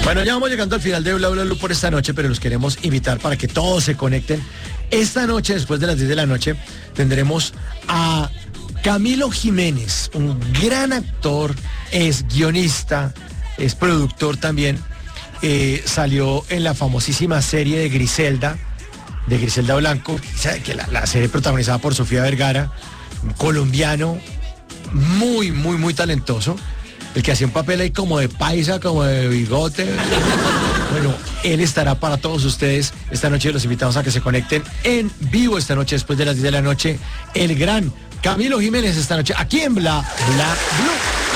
Bueno, ya vamos llegando al final de Bla Bla Blue por esta noche, pero los queremos invitar para que todos se conecten. Esta noche, después de las 10 de la noche, tendremos a Camilo Jiménez, un gran actor, es guionista, es productor también. Salió en la famosísima serie de Griselda Blanco, que la serie protagonizada por Sofía Vergara, un colombiano muy, muy, muy talentoso. El que hacía un papel ahí como de paisa, como de bigote. Bueno, él estará para todos ustedes esta noche. Los invitamos a que se conecten en vivo esta noche, después de las 10 de la noche. El gran Camilo Jiménez esta noche, aquí en Bla Bla Blue.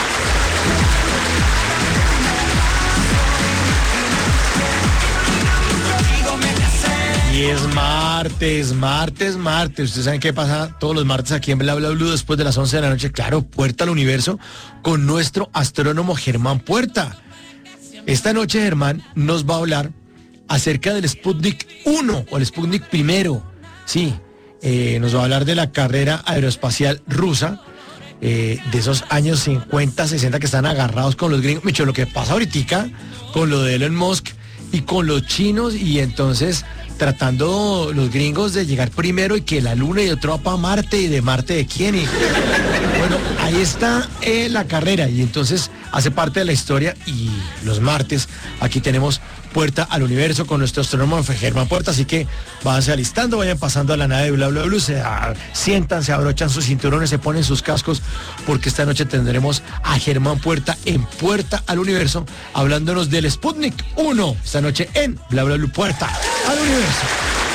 Y es martes. Ustedes saben qué pasa todos los martes aquí en Bla Bla Blue después de las 11 de la noche. Claro, Puerta al Universo con nuestro astrónomo Germán Puerta. Esta noche Germán nos va a hablar acerca del Sputnik 1 o el Sputnik primero. Sí, nos va a hablar de la carrera aeroespacial rusa, de esos años 50, 60 que están agarrados con los gringos. Micho, lo que pasa ahorita con lo de Elon Musk y con los chinos, y entonces tratando los gringos de llegar primero y que la luna y otro va para Marte, y de Marte de quién. Y bueno, ahí está la carrera, y entonces hace parte de la historia. Y los martes aquí tenemos Puerta al Universo con nuestro astrónomo Germán Puerta, así que váyanse alistando, vayan pasando a la nave de Bla Bla Blue, sientan, se abrochan sus cinturones, se ponen sus cascos, porque esta noche tendremos a Germán Puerta en Puerta al Universo, hablándonos del Sputnik 1, esta noche en Bla Bla Blue, Puerta al Universo.